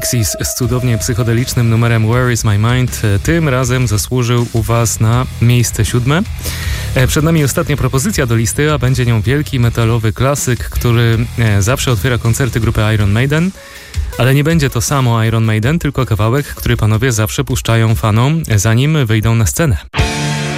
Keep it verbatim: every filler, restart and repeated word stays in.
Pixies z cudownie psychodelicznym numerem Where is my mind tym razem zasłużył u Was na miejsce siódme. Przed nami ostatnia propozycja do listy, a będzie nią wielki metalowy klasyk, który zawsze otwiera koncerty grupy Iron Maiden. Ale nie będzie to samo Iron Maiden, tylko kawałek, który panowie zawsze puszczają fanom, zanim wyjdą na scenę.